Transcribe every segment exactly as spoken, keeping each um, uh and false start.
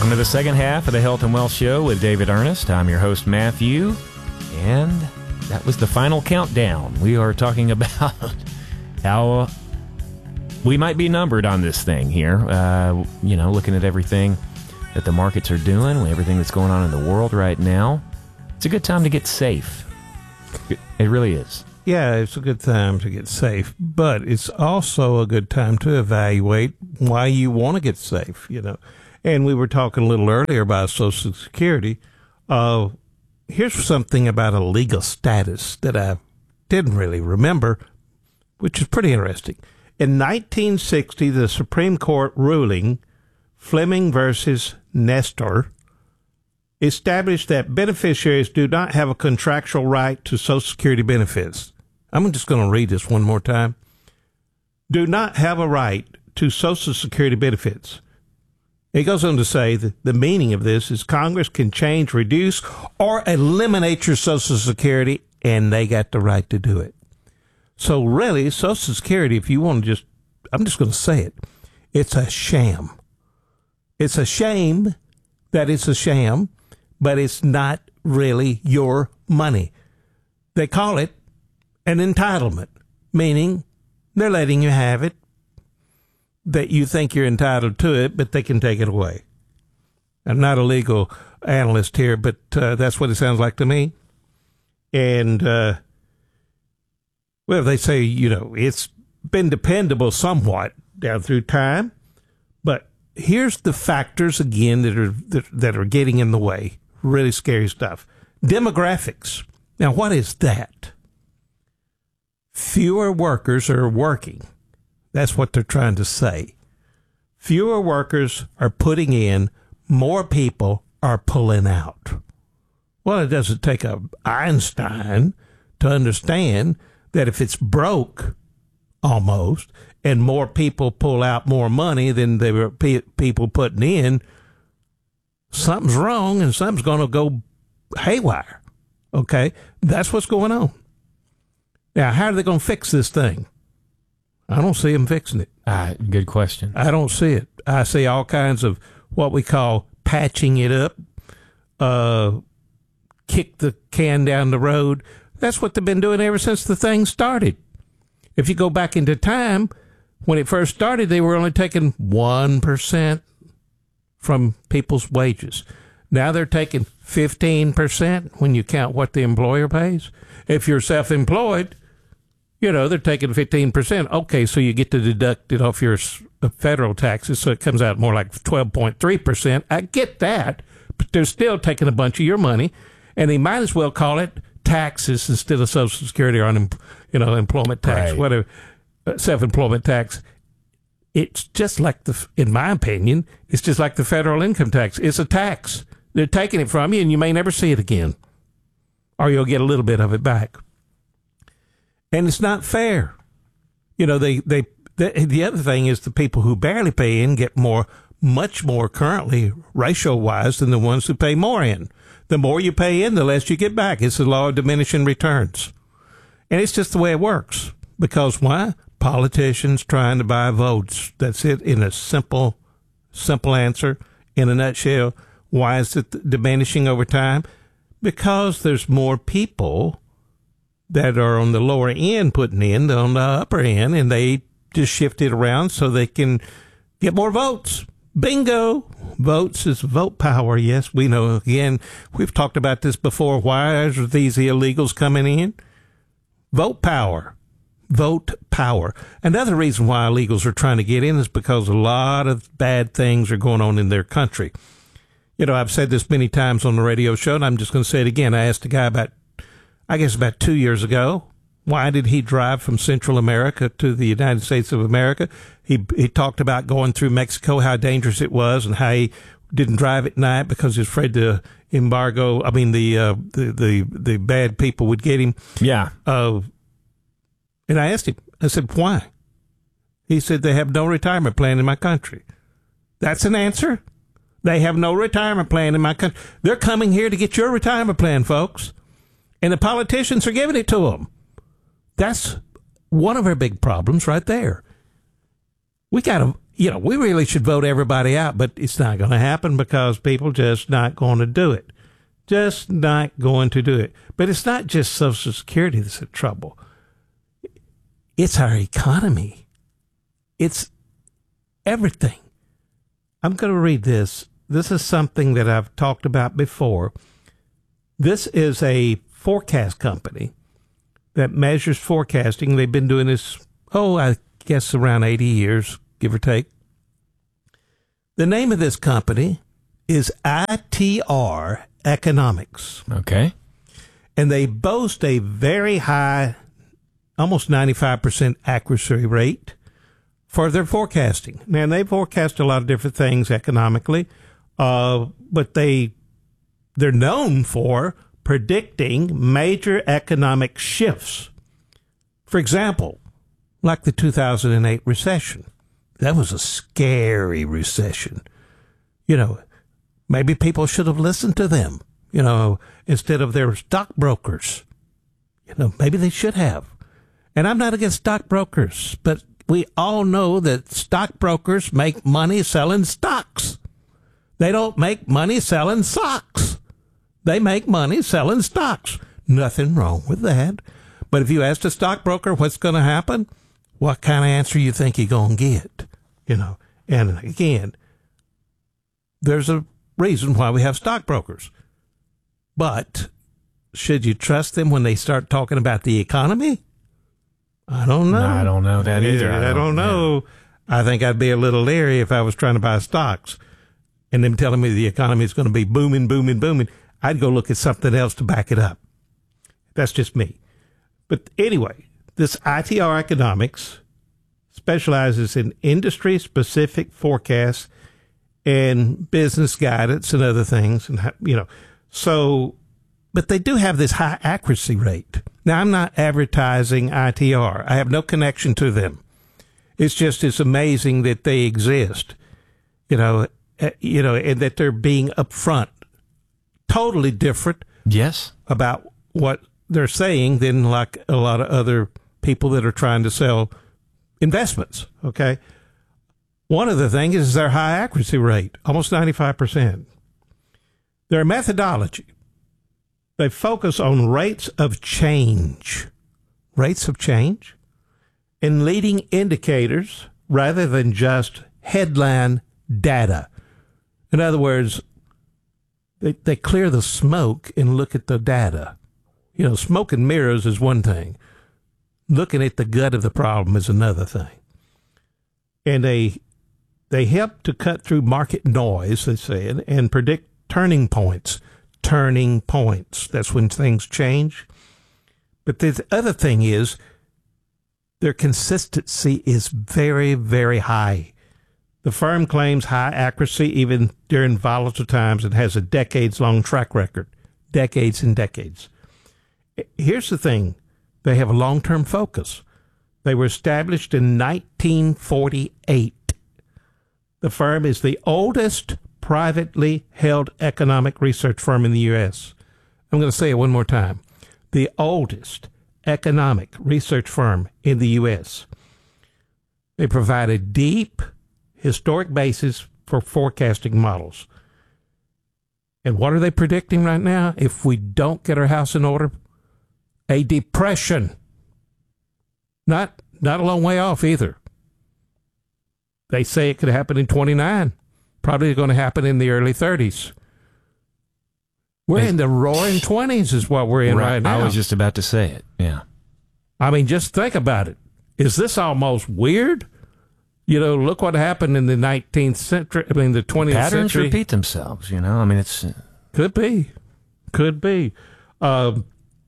Welcome to the second half of the Health and Wealth Show with David Ernest. I'm your host, Matthew, and that was the final countdown. We are talking about how we might be numbered on this thing here. Uh, you know, looking at everything that the markets are doing, everything that's going on in the world right now. It's a good time to get safe. It really is. Yeah, it's a good time to get safe, but it's also a good time to evaluate why you want to get safe, you know. And we were talking a little earlier about Social Security. Uh, here's something about a legal status that I didn't really remember, which is pretty interesting. In nineteen sixty, the Supreme Court ruling, Fleming versus Nestor, established that beneficiaries do not have a contractual right to Social Security benefits. I'm just going to read this one more time. Do not have a right to Social Security benefits. It goes on to say that the meaning of this is Congress can change, reduce, or eliminate your Social Security, and they got the right to do it. So really, Social Security, if you want to just, I'm just going to say it, it's a sham. It's a shame that it's a sham, but it's not really your money. They call it an entitlement, meaning they're letting you have it, that you think you're entitled to it, but they can take it away. I'm not a legal analyst here, but uh, that's what it sounds like to me. And, uh, well, they say, you know, it's been dependable somewhat down through time, but here's the factors, again, that are that, that are getting in the way. Really scary stuff. Demographics. Now, what is that? Fewer workers are working. That's what they're trying to say. Fewer workers are putting in, more people are pulling out. Well, it doesn't take a Einstein to understand that if it's broke, almost, and more people pull out more money than there were pe- people putting in, something's wrong and something's going to go haywire. Okay? That's what's going on. Now, how are they going to fix this thing? I don't see them fixing it. Uh, good question. I don't see it. I see all kinds of what we call patching it up, uh, kick the can down the road. That's what they've been doing ever since the thing started. If you go back into time, when it first started, they were only taking one percent from people's wages. Now they're taking fifteen percent when you count what the employer pays. If you're self-employed, you know, they're taking fifteen percent. Okay, so you get to deduct it off your federal taxes, so it comes out more like twelve point three percent. I get that, but they're still taking a bunch of your money, and they might as well call it taxes instead of Social Security or, un, you know, employment tax, right. whatever, self-employment tax. It's just like the, in my opinion, it's just like the federal income tax. It's a tax. They're taking it from you, and you may never see it again, or you'll get a little bit of it back. And it's not fair. You know, they, they, the, the other thing is the people who barely pay in get more, much more currently, ratio-wise, than the ones who pay more in. The more you pay in, the less you get back. It's the law of diminishing returns. And it's just the way it works. Because why? Politicians trying to buy votes. That's it in a simple, simple answer. In a nutshell, why is it diminishing over time? Because there's more people that are on the lower end putting in than on the upper end, and they just shift it around so they can get more votes. Bingo! Votes is vote power. Yes, we know. Again, we've talked about this before. Why are these illegals coming in? Vote power. Vote power. Another reason why illegals are trying to get in is because a lot of bad things are going on in their country. You know, I've said this many times on the radio show, and I'm just going to say it again. I asked a guy about, I guess about two years ago, why did he drive from Central America to the United States of America? He he talked about going through Mexico, how dangerous it was, and how he didn't drive at night because he was afraid the embargo, I mean, the uh, the, the the bad people would get him. Yeah. Uh, and I asked him, I said, why? He said, they have no retirement plan in my country. That's an answer? They have no retirement plan in my country. They're coming here to get your retirement plan, folks. And the politicians are giving it to them. That's one of our big problems right there. We got to, you know, we really should vote everybody out, but it's not going to happen because people just not going to do it. Just not going to do it. But it's not just Social Security that's in trouble. It's our economy. It's everything. I'm going to read this. This is something that I've talked about before. This is a forecast company that measures forecasting. They've been doing this, oh, I guess around eighty years, give or take. The name of this company is I T R Economics. Okay. And they boast a very high, almost ninety-five percent accuracy rate for their forecasting. Man, they forecast a lot of different things economically, uh, but they, they're known for predicting major economic shifts. For example, like the two thousand eight recession. That was a scary recession. You know, maybe people should have listened to them, you know, instead of their stockbrokers. You know, maybe they should have. And I'm not against stockbrokers, but we all know that stockbrokers make money selling stocks. They don't make money selling socks. They make money selling stocks. Nothing wrong with that. But if you ask a stockbroker what's going to happen, what kind of answer you think you're going to get? You know, and again, there's a reason why we have stockbrokers. But should you trust them when they start talking about the economy? I don't know. No, I don't know that either. I don't, I don't know. Yeah. I think I'd be a little leery if I was trying to buy stocks and them telling me the economy is going to be booming, booming, booming. I'd go look at something else to back it up. That's just me. But anyway, this I T R Economics specializes in industry-specific forecasts and business guidance and other things. And, you know, so, but they do have this high accuracy rate. Now, I'm not advertising I T R. I have no connection to them. It's just, it's amazing that they exist, you know, uh, you know, and that they're being upfront, totally different. Yes. About what they're saying than like a lot of other people that are trying to sell investments. Okay. One of the things is their high accuracy rate, almost ninety-five percent. Their methodology, they focus on rates of change, rates of change, and leading indicators rather than just headline data. In other words, they, they clear the smoke and look at the data. You know, smoke and mirrors is one thing. Looking at the gut of the problem is another thing. And they they help to cut through market noise, they said, and predict turning points. Turning points. That's when things change. But the other thing is their consistency is very, very high. The firm claims high accuracy even during volatile times and has a decades-long track record. Decades and decades. Here's the thing. They have a long-term focus. They were established in nineteen forty-eight. The firm is the oldest privately held economic research firm in the U S. I'm going to say it one more time. The oldest economic research firm in the U S. They provide a deep historic basis for forecasting models. And what are they predicting right now? If we don't get our house in order, a depression. Not not a long way off either. They say it could happen in twenty-nine. Probably going to happen in the early thirties. We're in the roaring twenties is what we're in right, right now. I was just about to say it, yeah. I mean, just think about it. Is this almost weird? You know, look what happened in the nineteenth century, I mean, the twentieth Patterns century. Patterns repeat themselves, you know? I mean, it's... Uh... Could be. Could be. Um,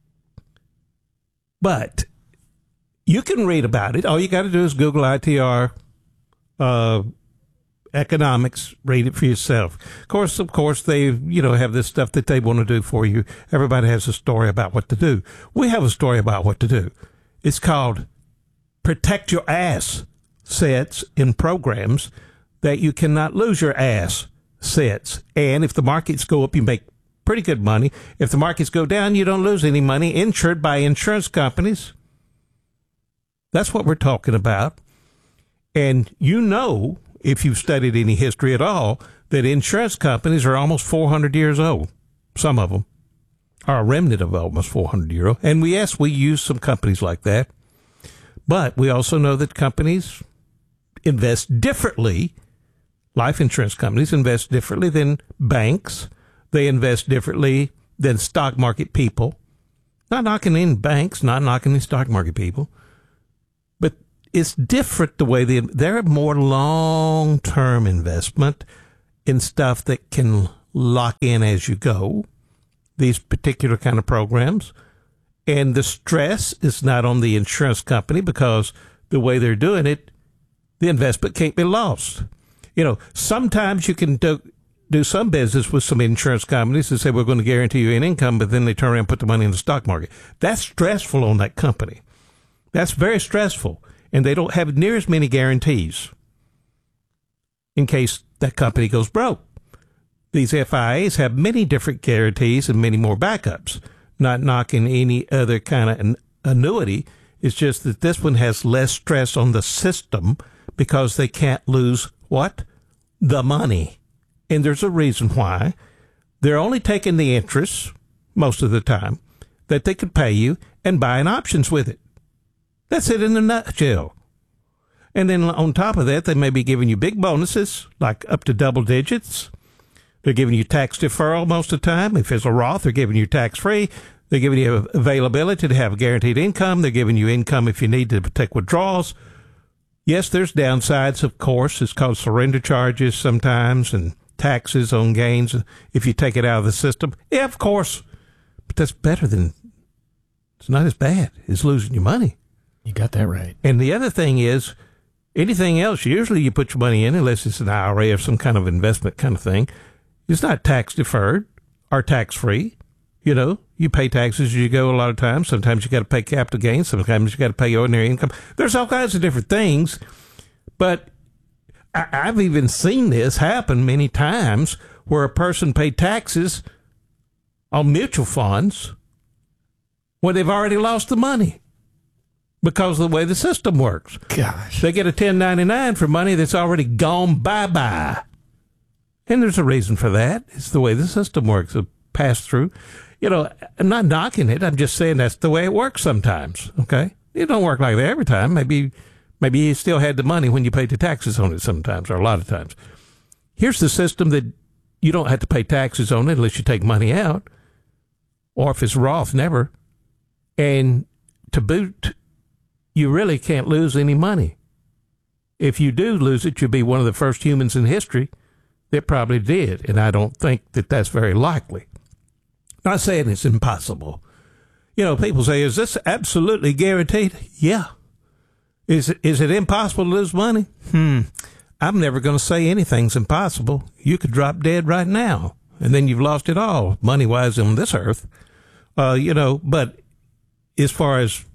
but you can read about it. All you got to do is Google I T R uh, economics, read it for yourself. Of course, of course, they, you know, have this stuff that they want to do for you. Everybody has a story about what to do. We have a story about what to do. It's called Protect Your Ass sets in programs that you cannot lose your ass sets. And if the markets go up, you make pretty good money. If the markets go down, you don't lose any money. Insured by insurance companies. That's what we're talking about. And you know, if you've studied any history at all, that insurance companies are almost four hundred years old. Some of them are a remnant of almost four hundred years old. And we, yes, we use some companies like that. But we also know that companies invest differently. Life insurance companies invest differently than banks. They invest differently than stock market people. Not knocking in banks, not knocking in stock market people. But it's different the way they, they're more long-term investment in stuff that can lock in as you go, these particular kind of programs. And the stress is not on the insurance company because the way they're doing it, the investment can't be lost. You know, sometimes you can do, do some business with some insurance companies and say, we're going to guarantee you an income, but then they turn around and put the money in the stock market. That's stressful on that company. That's very stressful. And they don't have near as many guarantees in case that company goes broke. These F I As have many different guarantees and many more backups. Not knocking any other kind of an annuity. It's just that this one has less stress on the system because they can't lose what? The money. And there's a reason why. They're only taking the interest most of the time that they could pay you and buying options with it. That's it in a nutshell. And then on top of that, they may be giving you big bonuses, like up to double digits. They're giving you tax deferral most of the time. If it's a Roth, they're giving you tax-free. They're giving you availability to have guaranteed income. They're giving you income if you need to take withdrawals. Yes, there's downsides, of course. It's called surrender charges sometimes and taxes on gains if you take it out of the system. Yeah, of course. But that's better than, it's not as bad as losing your money. You got that right. And the other thing is, anything else, usually you put your money in, unless it's an I R A or some kind of investment kind of thing, it's not tax deferred or tax free. You know, you pay taxes as you go a lot of times. Sometimes you got to pay capital gains. Sometimes you got to pay ordinary income. There's all kinds of different things. But I, I've even seen this happen many times where a person paid taxes on mutual funds when they've already lost the money because of the way the system works. Gosh. They get a ten ninety-nine for money that's already gone bye-bye. And there's a reason for that. It's the way the system works, a pass-through. You know, I'm not knocking it. I'm just saying that's the way it works sometimes, okay? It don't work like that every time. Maybe maybe you still had the money when you paid the taxes on it sometimes, or a lot of times. Here's the system that you don't have to pay taxes on it unless you take money out, or if it's Roth, never. And to boot, you really can't lose any money. If you do lose it, you'll be one of the first humans in history that probably did, and I don't think that that's very likely. Not saying it's impossible. You know, people say, is this absolutely guaranteed? Yeah. Is it, is it impossible to lose money? Hmm. I'm never going to say anything's impossible. You could drop dead right now, and then you've lost it all, money-wise, on this earth. Uh, you know, but as far as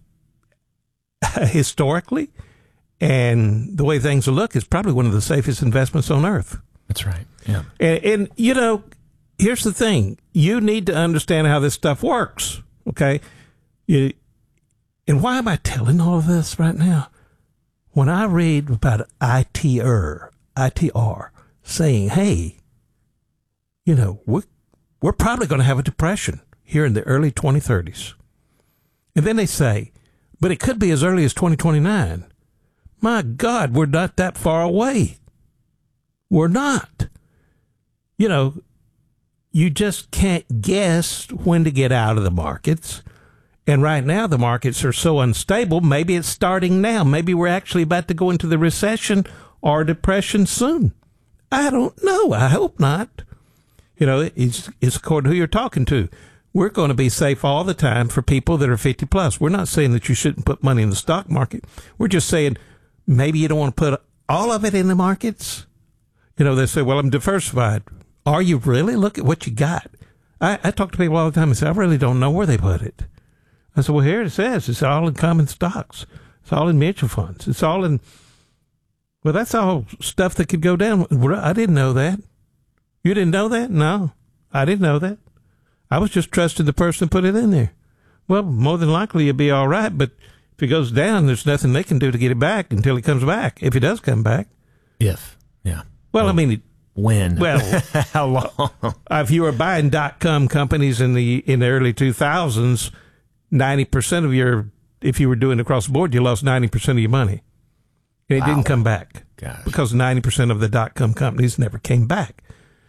historically and the way things look, it's probably one of the safest investments on earth. That's right. Yeah. And, and, you know, here's the thing. You need to understand how this stuff works, okay? You, and why am I telling all of this right now? When I read about I T R, I T R saying, hey, you know, we're, we're probably going to have a depression here in the early twenty thirties. And then they say, but it could be as early as twenty twenty-nine. My God, we're not that far away. We're not. You know, you just can't guess when to get out of the markets. And right now, the markets are so unstable. Maybe it's starting now. Maybe we're actually about to go into the recession or depression soon. I don't know. I hope not. You know, it's, it's according to who you're talking to. We're going to be safe all the time for people that are fifty plus. We're not saying that you shouldn't put money in the stock market. We're just saying maybe you don't want to put all of it in the markets. You know, they say, well, I'm diversified. Are you really? Look at what you got. I, I talk to people all the time and say, I really don't know where they put it. I said, well, here it says it's all in common stocks. It's all in mutual funds. It's all in, well, that's all stuff that could go down. I didn't know that. You didn't know that? No, I didn't know that. I was just trusting the person who put it in there. Well, more than likely you'll be all right, but if it goes down, there's nothing they can do to get it back until it comes back, if it does come back. If. Yeah. Well, well I mean, when? Well, how long? If you were buying dot-com companies in the in the early two thousands, ninety percent of your, if you were doing across the board, you lost ninety percent of your money. And it wow. didn't come back. Gosh. Because ninety percent of the dot-com companies never came back.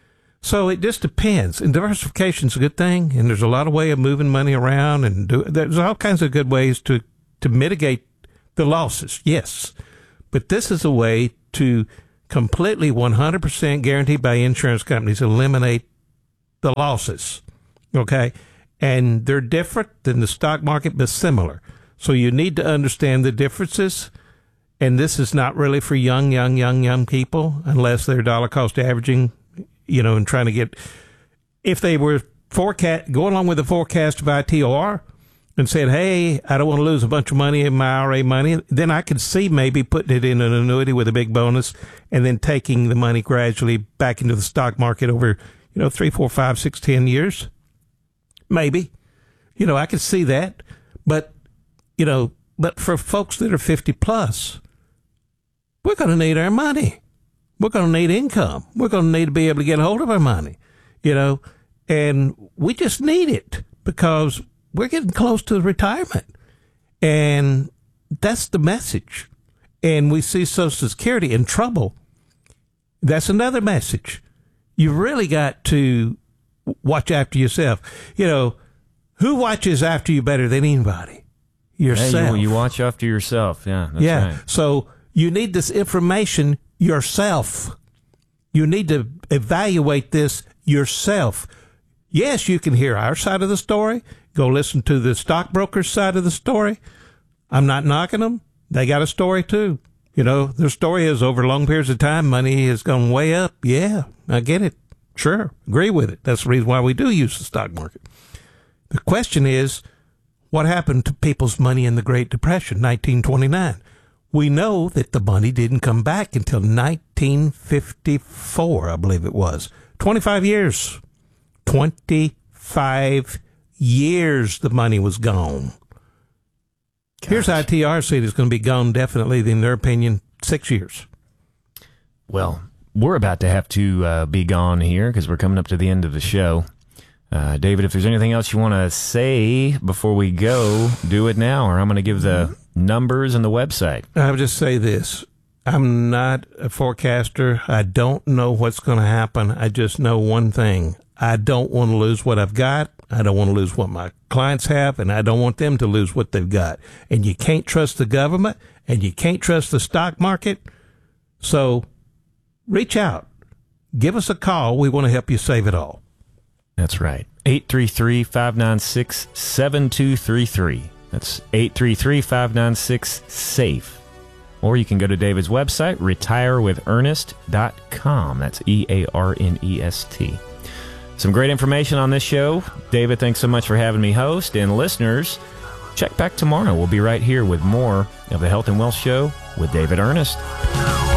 So it just depends. And diversification's a good thing, and there's a lot of way of moving money around, and do, there's all kinds of good ways to, to mitigate the losses, yes. But this is a way to completely one hundred percent guaranteed by insurance companies eliminate the losses, okay? And they're different than the stock market, but similar. So you need to understand the differences, and this is not really for young, young, young, young people unless they're dollar cost averaging, you know, and trying to get, if they were forecast, going along with the forecast of I T O R and said, hey, I don't want to lose a bunch of money in my I R A money, then I could see maybe putting it in an annuity with a big bonus and then taking the money gradually back into the stock market over, you know, three, four, five, six, ten years. Maybe. You know, I could see that. But, you know, but for folks that are fifty plus, we're going to need our money. We're going to need income. We're going to need to be able to get a hold of our money, you know, and we just need it because we're getting close to retirement. And that's the message. And we see Social Security in trouble. That's another message. You really got to watch after yourself. You know, who watches after you better than anybody? Yourself. Yeah, you, you watch after yourself. Yeah. That's yeah. Right. So you need this information yourself. You need to evaluate this yourself. Yes, you can hear our side of the story. Go listen to the stockbroker's side of the story. I'm not knocking them. They got a story too. You know, their story is over long periods of time, money has gone way up. Yeah, I get it. Sure, agree with it. That's the reason why we do use the stock market. The question is, what happened to people's money in the Great Depression, nineteen twenty-nine? We know that the money didn't come back until nineteen fifty-four, I believe it was. twenty-five years. twenty-five years the money was gone. Gosh. Here's I T R saying it's going to be gone definitely, in their opinion, six years. Well, we're about to have to uh, be gone here because we're coming up to the end of the show. Uh, David, if there's anything else you want to say before we go, do it now, or I'm going to give the numbers and the website. I would just say this. I'm not a forecaster. I don't know what's going to happen. I just know one thing. I don't want to lose what I've got. I don't want to lose what my clients have, and I don't want them to lose what they've got. And you can't trust the government, and you can't trust the stock market. So reach out. Give us a call. We want to help you save it all. That's right. eight three three, five nine six, seven two three three. That's eight three three, five nine six, SAFE. Or you can go to David's website, retire with ernest dot com. That's E A R N E S T. Some great information on this show. David, thanks so much for having me host. And listeners, check back tomorrow. We'll be right here with more of the Health and Wealth Show with David Ernest.